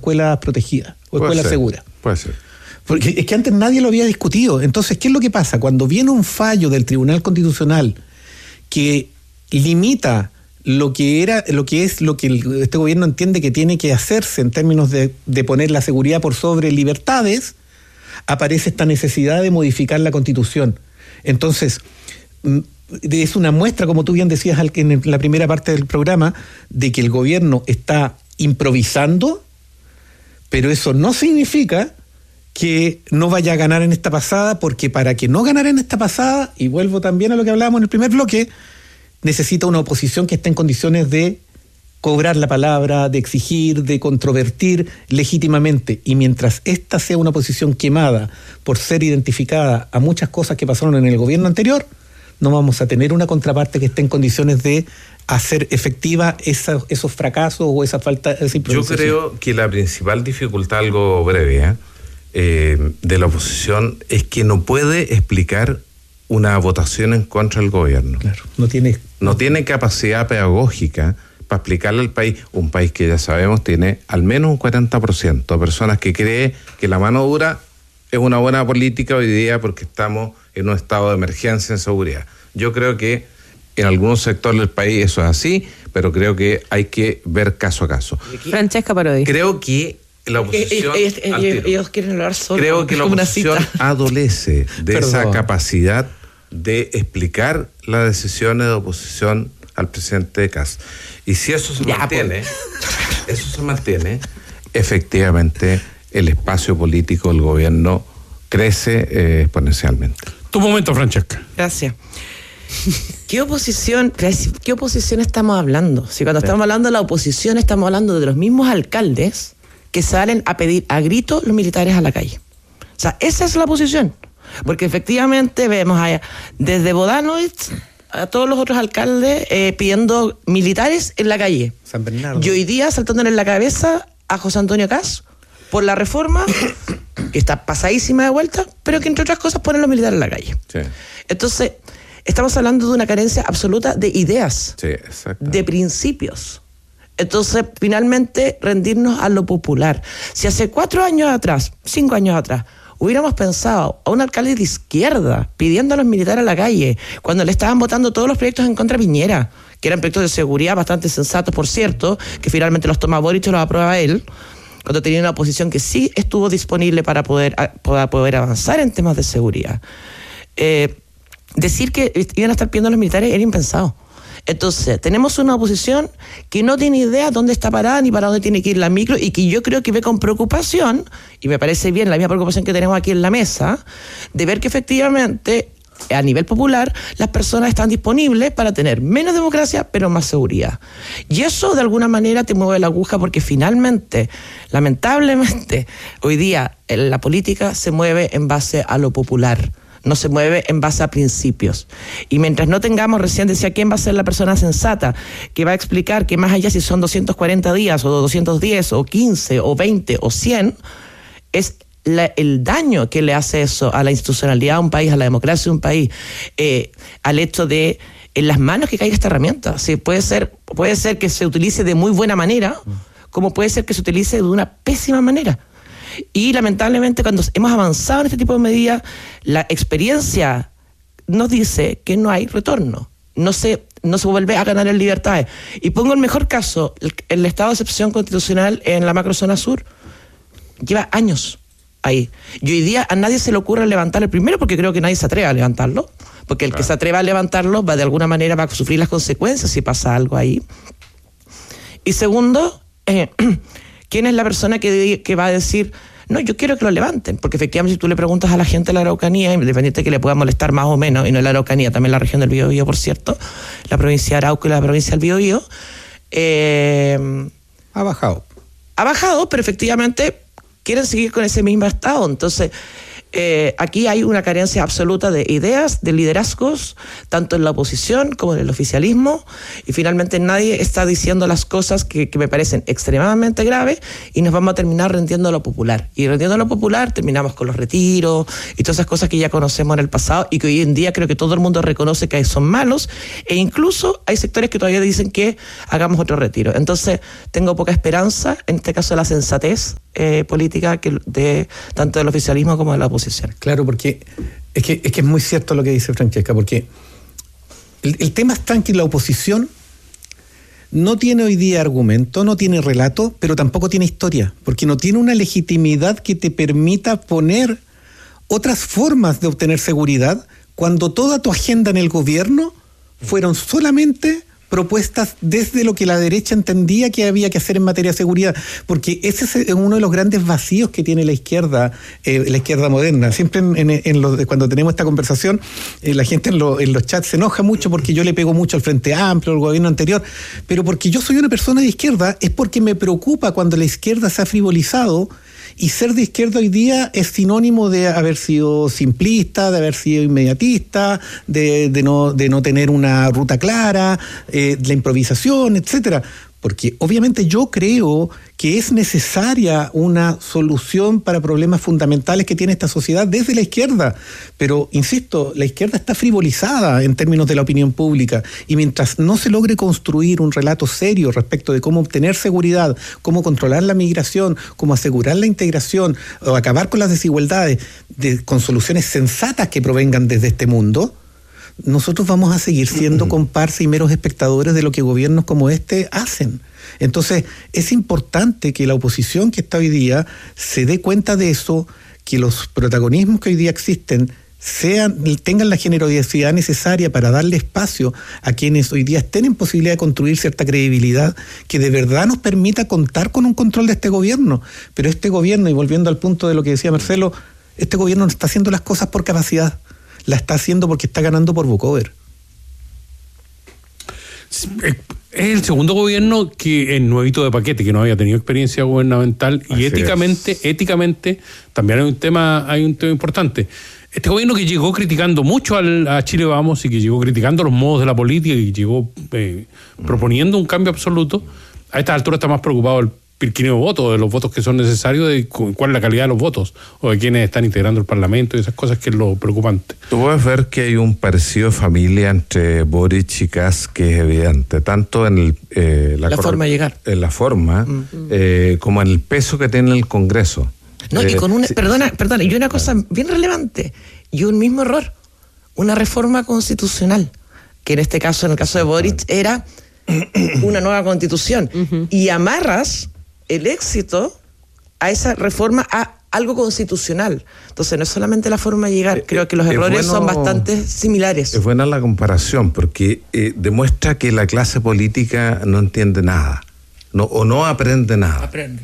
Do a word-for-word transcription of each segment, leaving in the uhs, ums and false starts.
escuelas protegidas o escuelas seguras. Puede ser. Porque es que antes nadie lo había discutido. Entonces, ¿qué es lo que pasa? Cuando viene un fallo del Tribunal Constitucional que limita lo que era, lo que es lo que el, este gobierno entiende que tiene que hacerse en términos de, de poner la seguridad por sobre libertades, aparece esta necesidad de modificar la Constitución. Entonces, es una muestra, como tú bien decías en la primera parte del programa, de que el gobierno está improvisando, pero eso no significa que no vaya a ganar en esta pasada, porque para que no ganara en esta pasada, y vuelvo también a lo que hablábamos en el primer bloque, necesita una oposición que esté en condiciones de cobrar la palabra, de exigir, de controvertir legítimamente. Y mientras esta sea una oposición quemada por ser identificada a muchas cosas que pasaron en el gobierno anterior, no vamos a tener una contraparte que esté en condiciones de hacer efectiva esa, esos fracasos o esa falta esa improvisación. Yo creo que la principal dificultad, algo breve, ¿eh? Eh, de la oposición es que no puede explicar una votación en contra del gobierno. Claro, no tiene... No tiene capacidad pedagógica para explicarle al país, un país que ya sabemos tiene al menos un cuarenta por ciento de personas que cree que la mano dura es una buena política hoy día porque estamos en un estado de emergencia en seguridad. Yo creo que en algunos sectores del país eso es así, pero creo que hay que ver caso a caso. Francesca Parodi. Creo que la oposición... Ellos, ellos, ellos quieren hablar solo. Creo que la oposición adolece de Perdón. esa capacidad de explicar las decisiones de oposición al presidente Kast. Y si eso se ya, mantiene, pues. eso se mantiene, efectivamente el espacio político del gobierno crece eh, exponencialmente. Tu momento, Francesca. Gracias. ¿Qué oposición, qué oposición estamos hablando? Si cuando estamos hablando de la oposición estamos hablando de los mismos alcaldes que salen a pedir a gritos los militares a la calle. O sea, esa es la oposición. Porque efectivamente vemos allá, desde Bodanovich a todos los otros alcaldes eh, pidiendo militares en la calle. San Bernardo. Y hoy día saltándole en la cabeza a José Antonio Kast por la reforma, que está pasadísima de vuelta, pero que entre otras cosas ponen los militares en la calle. Sí. Entonces, estamos hablando de una carencia absoluta de ideas, Sí, exacto. de principios. Entonces, finalmente, rendirnos a lo popular. Si hace cuatro años atrás, cinco años atrás, hubiéramos pensado a un alcalde de izquierda pidiendo a los militares a la calle, cuando le estaban votando todos los proyectos en contra de Piñera, que eran proyectos de seguridad bastante sensatos, por cierto, que finalmente los toma Boric y los aprueba él, cuando tenía una oposición que sí estuvo disponible para poder, para poder avanzar en temas de seguridad. Eh, decir que iban a estar pidiendo a los militares era impensado. Entonces, tenemos una oposición que no tiene idea dónde está parada ni para dónde tiene que ir la micro y que yo creo que ve con preocupación, y me parece bien la misma preocupación que tenemos aquí en la mesa, de ver que efectivamente, a nivel popular, las personas están disponibles para tener menos democracia, pero más seguridad. Y eso, de alguna manera, te mueve la aguja porque finalmente, lamentablemente, hoy día la política se mueve en base a lo popular. No se mueve en base a principios. Y mientras no tengamos, recién decía, quién va a ser la persona sensata que va a explicar que más allá si son doscientos cuarenta días o doscientos diez o quince o veinte o cien, es la, el daño que le hace eso a la institucionalidad de un país, a la democracia de un país, eh, al hecho de en las manos que caiga esta herramienta. Sí, puede ser, puede ser que se utilice de muy buena manera, como puede ser que se utilice de una pésima manera. Y lamentablemente cuando hemos avanzado en este tipo de medidas, la experiencia nos dice que no hay retorno, no se, no se vuelve a ganar en libertades. Y pongo el mejor caso, el, el estado de excepción constitucional en la macrozona sur, lleva años ahí. Y hoy día a nadie se le ocurre levantar el primero, porque creo que nadie se atreve a levantarlo, porque el claro. que se atreva a levantarlo va de alguna manera va a sufrir las consecuencias si pasa algo ahí. Y segundo, eh, ¿quién es la persona que, que va a decir, no, yo quiero que lo levanten? Porque efectivamente si tú le preguntas a la gente de la Araucanía, independiente de que le pueda molestar más o menos, y no la Araucanía, también la región del Biobío, por cierto, la provincia de Arauco y la provincia del Biobío, eh, ha bajado. Ha bajado, pero efectivamente quieren seguir con ese mismo estado. Entonces, eh, aquí hay una carencia absoluta de ideas, de liderazgos, tanto en la oposición como en el oficialismo, y finalmente nadie está diciendo las cosas que, que me parecen extremadamente graves, y nos vamos a terminar rendiendo a lo popular. Y rendiendo a lo popular terminamos con los retiros y todas esas cosas que ya conocemos en el pasado y que hoy en día creo que todo el mundo reconoce que son malos, e incluso hay sectores que todavía dicen que hagamos otro retiro. Entonces tengo poca esperanza, en este caso, de la sensatez eh, política que de tanto del oficialismo como de la oposición. Claro, porque es que, es que es muy cierto lo que dice Francesca, porque el, el tema está en que la oposición no tiene hoy día argumento, no tiene relato, pero tampoco tiene historia, porque no tiene una legitimidad que te permita poner otras formas de obtener seguridad cuando toda tu agenda en el gobierno fueron solamente propuestas desde lo que la derecha entendía que había que hacer en materia de seguridad, porque ese es uno de los grandes vacíos que tiene la izquierda, eh, la izquierda moderna. Siempre en, en, en los, cuando tenemos esta conversación, eh, la gente en, lo, en los chats se enoja mucho porque yo le pego mucho al Frente Amplio, al gobierno anterior, pero porque yo soy una persona de izquierda, es porque me preocupa cuando la izquierda se ha frivolizado. Y ser de izquierda hoy día es sinónimo de haber sido simplista, de haber sido inmediatista, de, de, no, de no tener una ruta clara, eh, la improvisación, etcétera. Porque obviamente yo creo que es necesaria una solución para problemas fundamentales que tiene esta sociedad desde la izquierda. Pero, insisto, la izquierda está frivolizada en términos de la opinión pública, y mientras no se logre construir un relato serio respecto de cómo obtener seguridad, cómo controlar la migración, cómo asegurar la integración o acabar con las desigualdades de, con soluciones sensatas que provengan desde este mundo, nosotros vamos a seguir siendo comparsa y meros espectadores de lo que gobiernos como este hacen. Entonces, es importante que la oposición que está hoy día se dé cuenta de eso, que los protagonismos que hoy día existen sean, tengan la generosidad necesaria para darle espacio a quienes hoy día estén en posibilidad de construir cierta credibilidad que de verdad nos permita contar con un control de este gobierno. Pero este gobierno, y volviendo al punto de lo que decía Marcelo, este gobierno no está haciendo las cosas por capacidad, la está haciendo porque está ganando por vocover. Es el segundo gobierno que es nuevito de paquete, que no había tenido experiencia gubernamental. Así y éticamente, es. éticamente también hay un tema, hay un tema importante. Este gobierno que llegó criticando mucho al, a Chile Vamos, y que llegó criticando los modos de la política, y llegó eh, mm. proponiendo un cambio absoluto, a esta altura está más preocupado el pirquineo de votos, de los votos que son necesarios, de cuál es la calidad de los votos, o de quienes están integrando el Parlamento, y esas cosas que es lo preocupante. Tú puedes ver que hay un parecido de familia entre Boric y Kast que es evidente, tanto en el, eh, la, la cor- forma de llegar. En la forma, mm. eh, como en el peso que tiene el Congreso. No, eh, y con una, sí, perdona, perdona, y una cosa claro. bien relevante, y un mismo error, una reforma constitucional, que en este caso, en el caso de Boric, era una nueva constitución, uh-huh. y amarras el éxito a esa reforma a algo constitucional. Entonces no es solamente la forma de llegar, creo que los errores bueno, son bastante similares. Es buena la comparación porque eh, demuestra que la clase política no entiende nada, no, o no aprende nada. Aprende.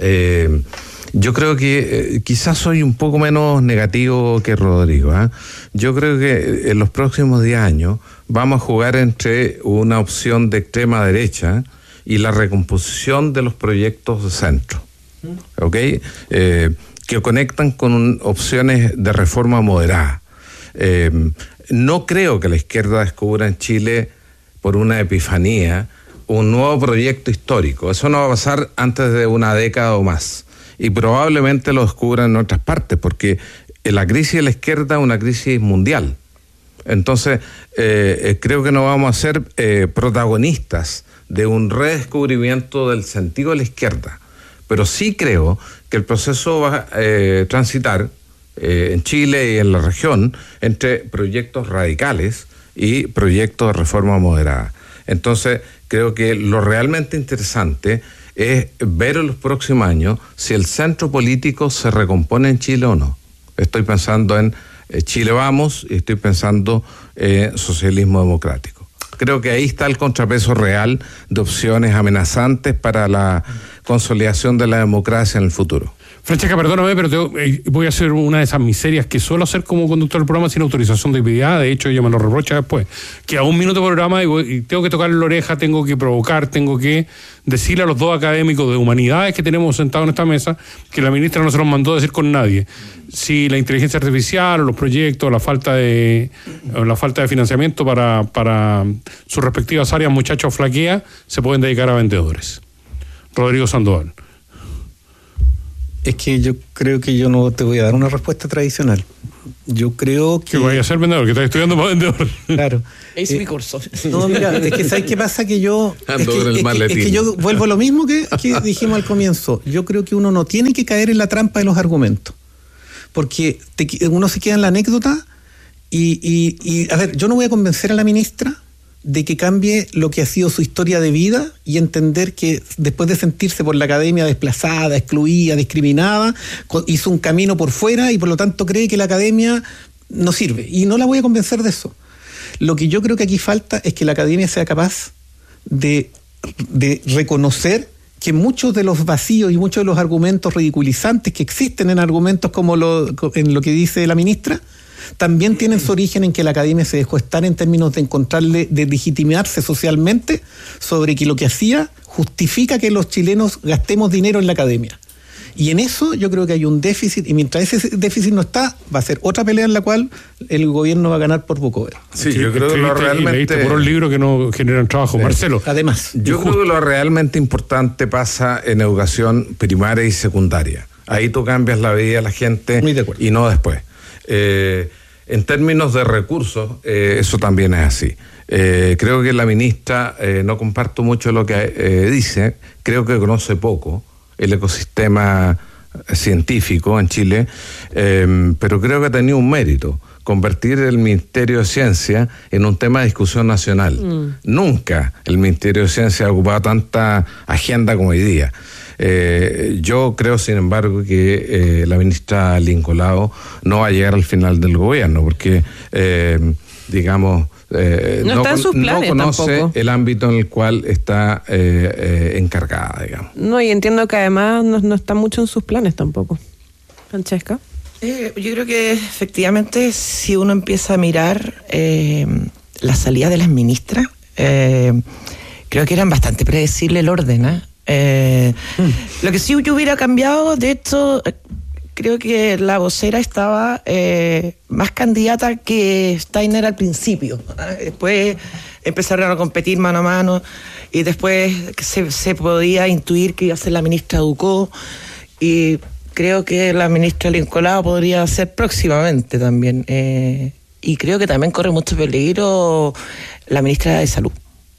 Eh, yo creo que eh, quizás soy un poco menos negativo que Rodrigo. ¿eh? Yo creo que en los próximos diez años vamos a jugar entre una opción de extrema derecha y la recomposición de los proyectos de centro, ¿ok? Eh, que conectan con un, opciones de reforma moderada. Eh, no creo que la izquierda descubra en Chile, por una epifanía, un nuevo proyecto histórico. Eso no va a pasar antes de una década o más. Y probablemente lo descubran en otras partes, porque la crisis de la izquierda es una crisis mundial. Entonces, eh, creo que no vamos a ser eh, protagonistas de un redescubrimiento del sentido de la izquierda. Pero sí creo que el proceso va a eh, transitar eh, en Chile y en la región entre proyectos radicales y proyectos de reforma moderada. Entonces, creo que lo realmente interesante es ver en los próximos años si el centro político se recompone en Chile o no. Estoy pensando en eh, Chile Vamos y estoy pensando en eh, socialismo democrático. Creo que ahí está el contrapeso real de opciones amenazantes para la consolidación de la democracia en el futuro. Francesca, perdóname, pero te, eh, voy a hacer una de esas miserias que suelo hacer como conductor del programa sin autorización de actividad. De hecho, ella me lo reprocha después. Que a un minuto de programa y, voy, y tengo que tocarle la oreja, tengo que provocar, tengo que decirle a los dos académicos de humanidades que tenemos sentados en esta mesa que la ministra no se los mandó a decir con nadie. Si la inteligencia artificial o los proyectos, la falta de o la falta de financiamiento para, para sus respectivas áreas, muchachos, flaquea, se pueden dedicar a vendedores. Rodrigo Sandoval. Es que yo creo que yo no te voy a dar una respuesta tradicional. Yo creo que... Que vaya a ser vendedor, que estás estudiando para vendedor. Claro. Es eh, mi curso. No, mira, es que ¿sabes qué pasa? Que yo... Es que, es, que, es que yo vuelvo a lo mismo que, que dijimos al comienzo. Yo creo que uno no tiene que caer en la trampa de los argumentos. Porque te, uno se queda en la anécdota y, y, y... A ver, yo no voy a convencer a la ministra de que cambie lo que ha sido su historia de vida y entender que después de sentirse por la academia desplazada, excluida, discriminada, hizo un camino por fuera y por lo tanto cree que la academia no sirve. Y no la voy a convencer de eso. Lo que yo creo que aquí falta es que la academia sea capaz de, de reconocer que muchos de los vacíos y muchos de los argumentos ridiculizantes que existen en argumentos como lo, en lo que dice la ministra, también tienen su origen en que la academia se dejó estar en términos de encontrarle, de legitimarse socialmente sobre que lo que hacía justifica que los chilenos gastemos dinero en la academia. Y en eso yo creo que hay un déficit, y mientras ese déficit no está, va a ser otra pelea en la cual el gobierno va a ganar por poco. Sí, yo creo que lo realmente... Leíste por un libro que no generan trabajo, sí. Marcelo. Además. Yo creo que lo realmente importante pasa en educación primaria y secundaria. Ahí tú cambias la vida de la gente y no después. Eh, en términos de recursos, eh, eso también es así. Eh, creo que la ministra, eh, no comparto mucho lo que eh, dice, creo que conoce poco el ecosistema científico en Chile, eh, pero creo que ha tenido un mérito, convertir el Ministerio de Ciencia en un tema de discusión nacional. Mm. Nunca el Ministerio de Ciencia ha ocupado tanta agenda como hoy día. Eh, yo creo, sin embargo, que eh, la ministra Lincolao no va a llegar al final del gobierno, porque, eh, digamos, eh, no, no, está en sus planes, no conoce tampoco. El ámbito en el cual está eh, eh, encargada, digamos. No, y entiendo que además no, no está mucho en sus planes tampoco. Francesca. Eh, yo creo que efectivamente si uno empieza a mirar eh, la salida de las ministras, eh, creo que eran bastante predecible el orden, ¿eh? Eh, mm. Lo que sí yo hubiera cambiado, de hecho, creo que la vocera estaba eh, más candidata que Steiner al principio. ¿eh? Después empezaron a competir mano a mano y después se, se podía intuir que iba a ser la ministra Ducó y creo que la ministra Lincolao podría ser próximamente también. Eh, y creo que también corre mucho peligro la ministra de Salud.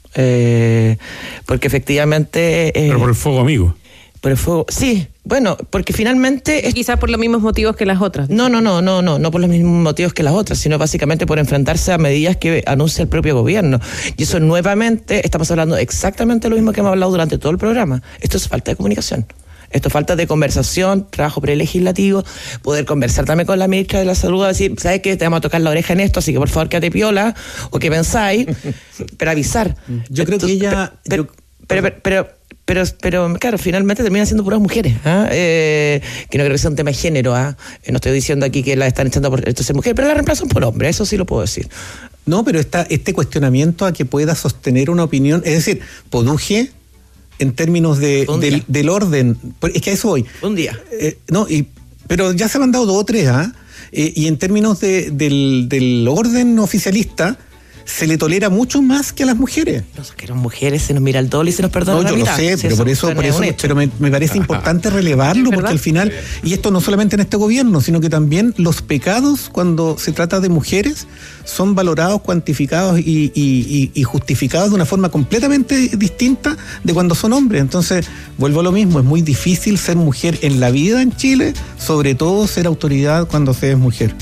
Eh, porque efectivamente eh, pero por el fuego amigo por el fuego, sí, bueno, porque finalmente es... quizás por los mismos motivos que las otras. No, no, no, no, no, no por los mismos motivos que las otras, sino básicamente por enfrentarse a medidas que anuncia el propio gobierno. Y eso nuevamente, estamos hablando exactamente lo mismo que hemos hablado durante todo el programa. Esto es falta de comunicación. Esto es falta de conversación, trabajo prelegislativo, poder conversar también con la ministra de la Salud, a decir, ¿sabes qué? Te vamos a tocar la oreja en esto, así que por favor quédate piola, o qué pensáis, pero avisar. Yo creo que ella... Pero, yo, pero, pero, pero, pero, pero, claro, finalmente terminan siendo puras mujeres, ¿eh? Eh, que no creo que sea un tema de género, ¿eh? No estoy diciendo aquí que la están echando por esto ser mujer, pero la reemplazan por hombre, eso sí lo puedo decir. No, pero esta, este cuestionamiento a que pueda sostener una opinión, es decir, Poduje... en términos de, del, del orden, es que a eso voy. Un día. Eh, no, y, pero ya se han dado dos o tres, ¿ah? ¿eh? Eh, y en términos de, del, del orden oficialista, se le tolera mucho más que a las mujeres. Los que eran mujeres, se nos mira el doble y se nos perdona no, la yo mitad. lo sé, sí, pero por eso, por eso pero me, me parece importante relevarlo, porque al final, y esto no solamente en este gobierno, sino que también los pecados, cuando se trata de mujeres, son valorados, cuantificados y, y, y, y justificados de una forma completamente distinta de cuando son hombres. Entonces, vuelvo a lo mismo, es muy difícil ser mujer en la vida en Chile, sobre todo ser autoridad cuando se es mujer.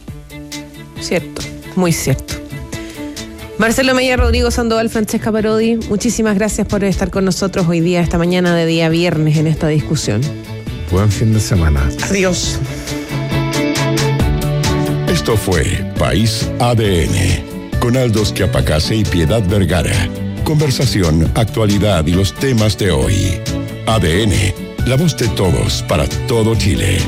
Cierto, muy cierto. Marcelo Mella, Rodrigo Sandoval, Francesca Parodi, muchísimas gracias por estar con nosotros hoy día, esta mañana de día viernes en esta discusión. Buen fin de semana. Adiós. Esto fue País A D N, con Aldo Schiapacase y Piedad Vergara. Conversación, actualidad y los temas de hoy. A D N, la voz de todos para todo Chile.